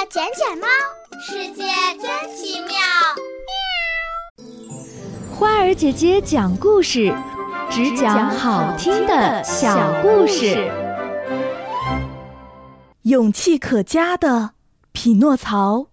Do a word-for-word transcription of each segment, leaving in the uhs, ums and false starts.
捡捡猫，世界真奇妙。 花儿姐姐讲故事，只讲好听的小故事。 勇气可嘉的匹诺曹。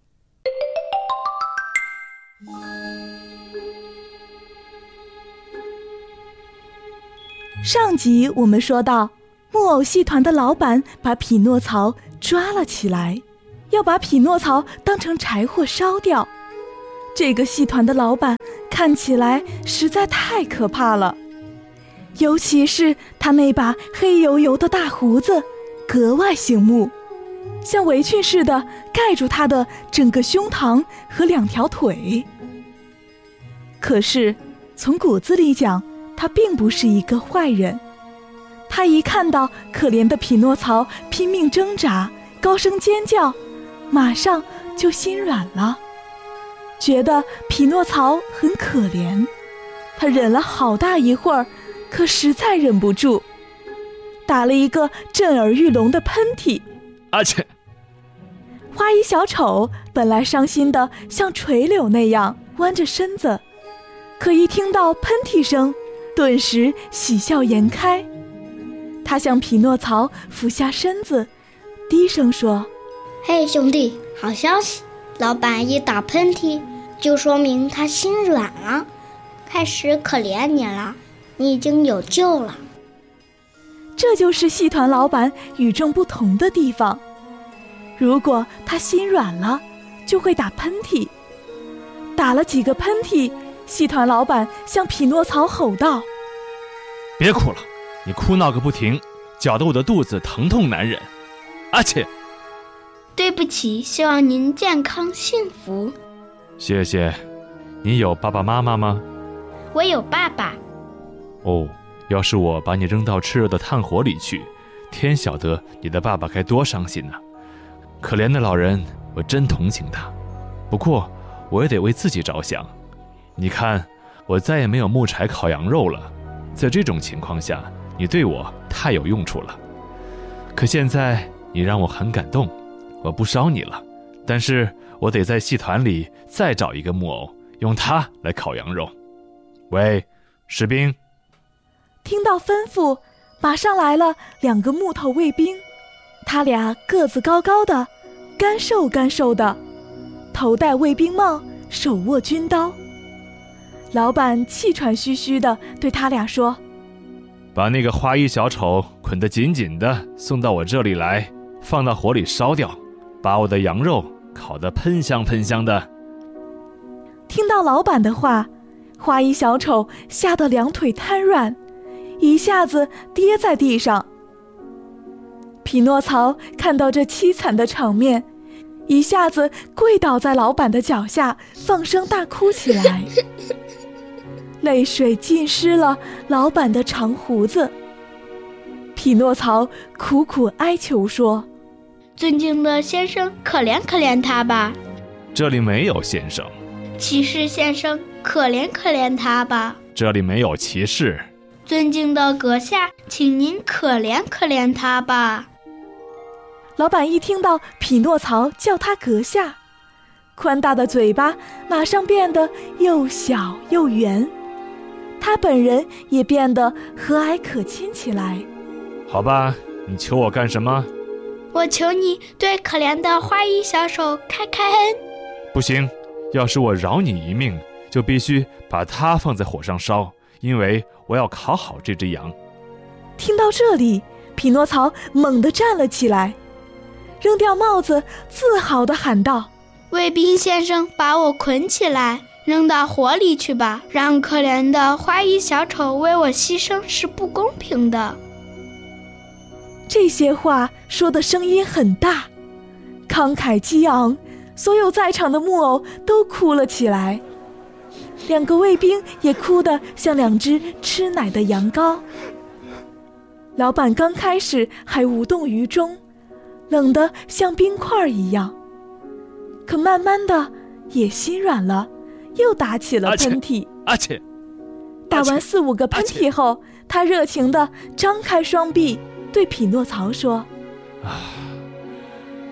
上集我们说到，木偶戏团的老板把匹诺曹抓了起来，要把匹诺曹当成柴火烧掉。这个戏团的老板看起来实在太可怕了，尤其是他那把黑油油的大胡子格外醒目，像围裙似的盖住他的整个胸膛和两条腿。可是从骨子里讲，他并不是一个坏人。他一看到可怜的匹诺曹拼命挣扎，高声尖叫，马上就心软了，觉得匹诺曹很可怜。他忍了好大一会儿，可实在忍不住，打了一个震耳欲聋的喷嚏。 阿切！ 花衣小丑本来伤心的像垂柳那样弯着身子，可一听到喷嚏声，顿时喜笑颜开。他向匹诺曹俯下身子，低声说： 嘿，兄弟，好消息，老板一打喷嚏就说明他心软了，开始可怜你了，你已经有救了。 这就是戏团老板与众不同的地方，如果他心软了，就会打喷嚏。打了几个喷嚏，戏团老板向匹诺曹吼道： 别哭了，你哭闹个不停，搅得我的肚子疼痛难忍。阿切！ 对不起，希望您健康幸福。 谢谢。你有爸爸妈妈吗？ 我有爸爸。 哦，要是我把你扔到炽热的炭火里去，天晓得你的爸爸该多伤心呢。可怜的老人，我真同情他。不过我也得为自己着想，你看，我再也没有木柴烤羊肉了。在这种情况下，你对我太有用处了。可现在你让我很感动，我不烧你了，但是我得在戏团里再找一个木偶，用它来烤羊肉。喂，士兵！ 听到吩咐，马上来了两个木头卫兵，他俩个子高高的，干瘦干瘦的，头戴卫兵帽，手握军刀。老板气喘吁吁地对他俩说： 把那个花衣小丑捆得紧紧的送到我这里来，放到火里烧掉，把我的羊肉烤得喷香喷香的。 听到老板的话，花衣小丑吓得两腿瘫软，一下子跌在地上。匹诺曹看到这凄惨的场面，一下子跪倒在老板的脚下，放声大哭起来。泪水浸湿了老板的长胡子。匹诺曹苦苦哀求说： 尊敬的先生，可怜可怜他吧。 这里没有先生。 骑士先生，可怜可怜他吧。 这里没有骑士。 尊敬的阁下，请您可怜可怜他吧。 老板一听到匹诺曹叫他阁下，宽大的嘴巴马上变得又小又圆，他本人也变得和蔼可亲起来。 好吧，你求我干什么？ 我求你对可怜的花衣小丑开开恩。 不行，要是我饶你一命，就必须把它放在火上烧，因为我要烤好这只羊。 听到这里，匹诺曹猛地站了起来，扔掉帽子，自豪地喊道： 卫兵先生，把我捆起来，扔到火里去吧，让可怜的花衣小丑为我牺牲是不公平的。 这些话说的声音很大，慷慨激昂，所有在场的木偶都哭了起来。两个卫兵也哭得像两只吃奶的羊羔。老板刚开始还无动于衷，冷得像冰块一样，可慢慢的也心软了，又打起了喷嚏。 阿切！ 打完四五个喷嚏后，他热情地张开双臂，对匹诺曹说： 啊，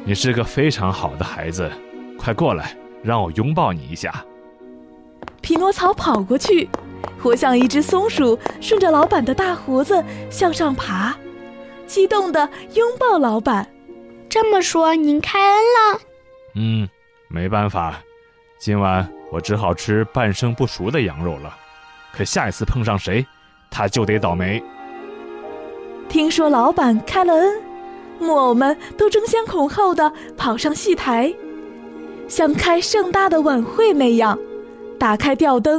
你是个非常好的孩子，快过来，让我拥抱你一下。 匹诺曹跑过去，活像一只松鼠，顺着老板的大胡子向上爬，激动地拥抱老板。 这么说您开恩了？ 嗯，没办法，今晚我只好吃半生不熟的羊肉了。可下一次碰上谁，他就得倒霉。 听说老板开了恩，木偶们都争先恐后地跑上戏台，像开盛大的晚会那样，打开吊灯，